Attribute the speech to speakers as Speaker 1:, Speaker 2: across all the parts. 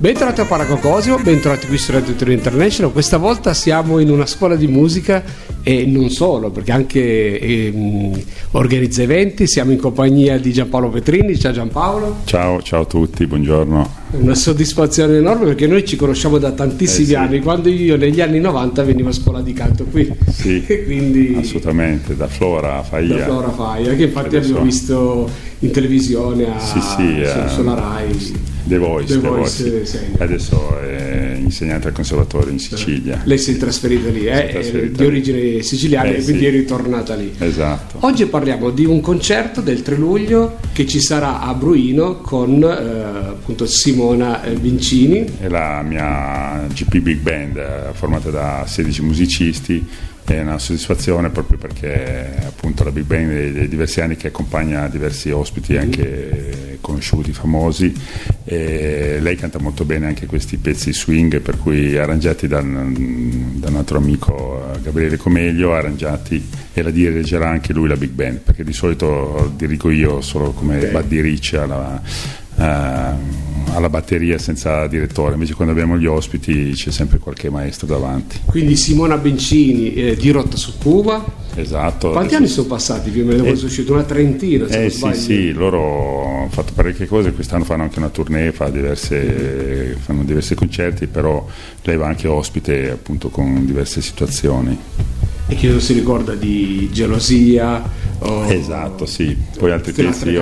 Speaker 1: Bentornati a Parla Cosimo, bentornati qui su Radio Torino International. Questa volta siamo in una scuola di musica e non solo, perché anche organizza eventi. Siamo in compagnia di Giampaolo Petrini. Ciao Giampaolo.
Speaker 2: Ciao a tutti, buongiorno.
Speaker 1: Una soddisfazione enorme perché noi ci conosciamo da tantissimi anni, quando io negli anni 90 venivo a scuola di canto qui.
Speaker 2: Sì,
Speaker 1: quindi,
Speaker 2: assolutamente, da Flora a Faia.
Speaker 1: Da Flora a Faia, che infatti abbiamo visto in televisione sulla Rai.
Speaker 2: The Voice.
Speaker 1: Sì.
Speaker 2: Adesso è insegnante al conservatorio in Sicilia.
Speaker 1: Lei si è trasferita lì, di origine siciliana, e quindi è ritornata lì.
Speaker 2: Esatto.
Speaker 1: Oggi parliamo di un concerto del 3 luglio che ci sarà a Bruino con appunto Simona Vincini.
Speaker 2: È la mia GP Big Band, formata da 16 musicisti. È una soddisfazione proprio perché appunto la Big Band è diversi anni che accompagna diversi ospiti anche conosciuti, famosi, e lei canta molto bene anche questi pezzi swing, per cui arrangiati da un altro amico, Gabriele Comeglio, arrangiati, e la dirigerà anche lui la Big Band, perché di solito dirigo io solo come baddiriccia alla batteria senza direttore, invece quando abbiamo gli ospiti c'è sempre qualche maestro davanti.
Speaker 1: Quindi Simona Vincini di Rotta su Cuba.
Speaker 2: Esatto.
Speaker 1: Quanti anni sono passati più o meno? Sono uscito una trentina, se non sbaglio.
Speaker 2: Sì, loro hanno fatto parecchie cose, quest'anno fanno anche una tournée, fanno diversi concerti, però lei va anche ospite appunto con diverse situazioni.
Speaker 1: E chi non si ricorda di Gelosia
Speaker 2: esatto, sì, poi altri pezzi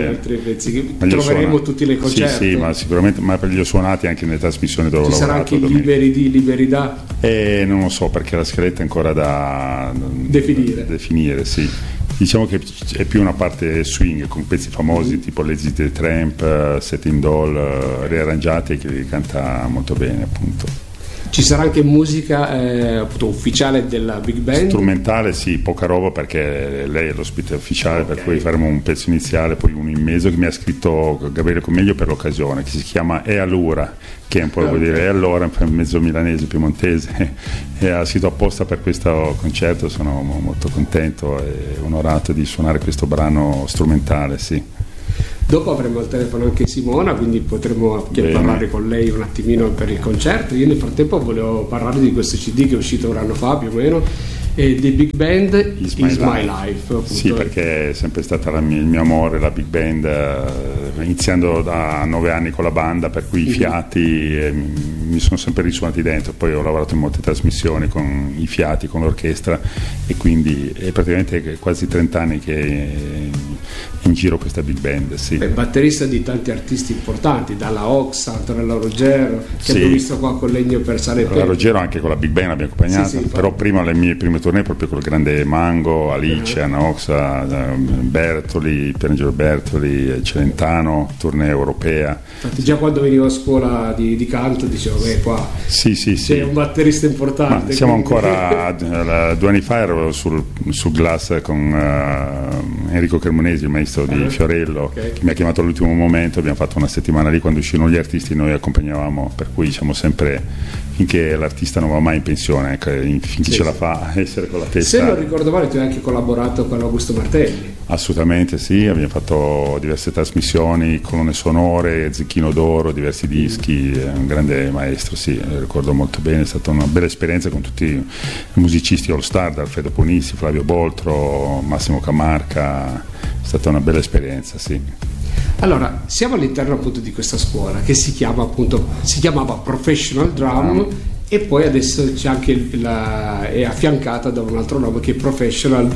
Speaker 1: che troveremo tutti nei concerti.
Speaker 2: Sì, ma sicuramente, ma li ho suonati anche nelle trasmissioni dove ho lavorato.
Speaker 1: Ci sarà anche Liberi da?
Speaker 2: Non lo so, perché la scaletta è ancora da definire, sì. Diciamo che è più una parte swing con pezzi famosi tipo Lazy the Tramp, Setting Doll, riarrangiati, che canta molto bene appunto.
Speaker 1: Ci sarà anche musica appunto ufficiale della Big Band?
Speaker 2: Strumentale sì, poca roba, perché lei è l'ospite ufficiale, per cui faremo un pezzo iniziale, poi uno in mezzo che mi ha scritto Gabriele Comeglio per l'occasione, che si chiama E allora, che è un po' vuol dire E allora, mezzo milanese, piemontese, e ha scritto apposta per questo concerto. Sono molto contento e onorato di suonare questo brano strumentale, sì.
Speaker 1: Dopo avremo al telefono anche Simona, quindi potremo parlare con lei un attimino per il concerto. Io nel frattempo volevo parlare di questo CD che è uscito un anno fa più o meno, e The Big Band Is My Life.
Speaker 2: Sì, perché è sempre stata il mio amore la Big Band, iniziando da 9 anni con la banda, per cui i fiati mi sono sempre risuonati dentro. Poi ho lavorato in molte trasmissioni con i fiati, con l'orchestra, e quindi è praticamente quasi 30 anni che in giro questa Big Band, sì.
Speaker 1: Batterista di tanti artisti importanti, dalla Ox, Antonella Ruggero, che abbiamo visto qua con Legno per Sale.
Speaker 2: La Ruggero anche con la Big Band abbiamo accompagnato, però prima le mie prime tournée proprio con il grande Mango, Alice, Anna Oxa, Bertoli, Pierangelo Bertoli, Celentano, tournée europea.
Speaker 1: Infatti già quando venivo a scuola di canto dicevo qua c'è un batterista importante.
Speaker 2: Ma siamo ancora 2 anni fa ero sul Glass con Enrico Cremonesi, il maestro di Fiorello, che mi ha chiamato all'ultimo momento. Abbiamo fatto una settimana lì, quando uscivano gli artisti noi accompagnavamo, per cui diciamo sempre, finché l'artista non va mai in pensione, finché ce la fa essere con la testa.
Speaker 1: Se non ricordo male tu hai anche collaborato con Augusto Martelli.
Speaker 2: Assolutamente sì, abbiamo fatto diverse trasmissioni, colonne sonore, Zecchino d'Oro, diversi dischi. È un grande maestro, sì, lo ricordo molto bene. È stata una bella esperienza con tutti i musicisti all star, da Alfredo Ponissi, Flavio Boltro, Massimo Camarca. È stata una bella esperienza, sì.
Speaker 1: Allora, siamo all'interno appunto di questa scuola che si chiamava Professional Drum, e poi adesso c'è anche è affiancata da un altro nome che è Professional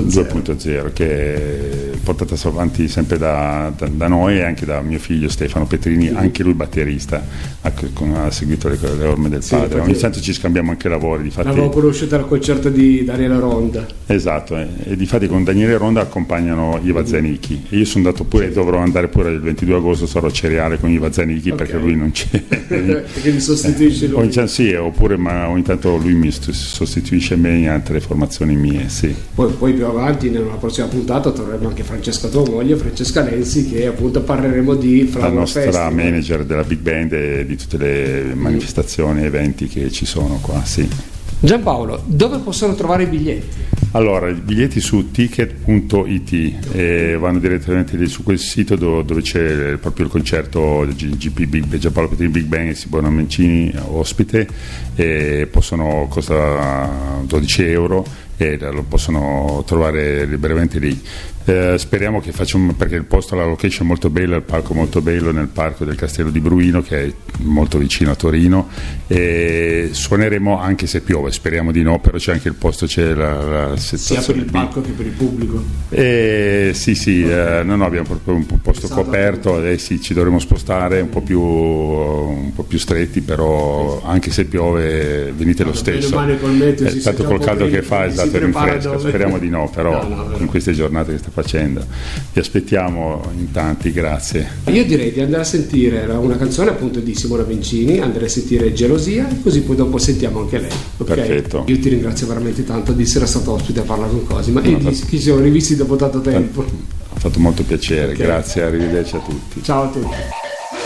Speaker 1: 2.0,
Speaker 2: che è portata avanti sempre da noi e anche da mio figlio Stefano Petrini, anche lui batterista, ha seguito le orme del padre. Ogni tanto ci scambiamo anche lavori. Difatti,
Speaker 1: l'avevo conosciuta al concerto di Daniele Ronda.
Speaker 2: Esatto, e difatti con Daniele Ronda accompagnano Iva Zanicchi, e io sono andato pure, dovrò andare pure il 22 agosto, sarò cereale con Iva Zanicchi, perché lui non c'è.
Speaker 1: Perché mi sostituisce lui.
Speaker 2: Sì, oppure ogni tanto lui mi sostituisce me in altre formazioni mie, sì.
Speaker 1: Poi più avanti, nella prossima puntata, troveremo anche Francesca tua moglie, Francesca Lenzi, che appunto parleremo di
Speaker 2: la nostra manager della Big Band e di tutte le manifestazioni e eventi che ci sono qua, sì.
Speaker 1: Giampaolo, dove possono trovare i biglietti?
Speaker 2: Allora, i biglietti su ticket.it vanno direttamente lì su quel sito dove c'è proprio il concerto del Gianpaolo Petrini Big Band e Simona Mancini ospite, e costa 12 euro e lo possono trovare liberamente lì. Speriamo che perché il posto, la location è molto bella, il palco è molto bello, nel parco del Castello di Bruino, che è molto vicino a Torino, e suoneremo anche se piove, speriamo di no, però c'è anche il posto, c'è la
Speaker 1: sia per il palco che per il pubblico.
Speaker 2: Sì, no, abbiamo proprio un posto coperto, e sì, ci dovremo spostare un po' più stretti, però anche se piove venite lo stesso. Tanto col caldo che fa, esatto, rinfresca, speriamo di no, però in queste giornate che sta facendo vi aspettiamo in tanti. Grazie.
Speaker 1: Io direi di andare a sentire una canzone appunto di Simona Mancini, andrei a sentire Gelosia, così poi dopo sentiamo anche lei. Okay?
Speaker 2: Perfetto.
Speaker 1: Io ti ringrazio veramente tanto di essere stato ospite a parlare con Cosima e che ci siamo rivisti dopo tanto tempo.
Speaker 2: Ha fatto molto piacere, okay. Grazie, arrivederci a tutti.
Speaker 1: Ciao a tutti.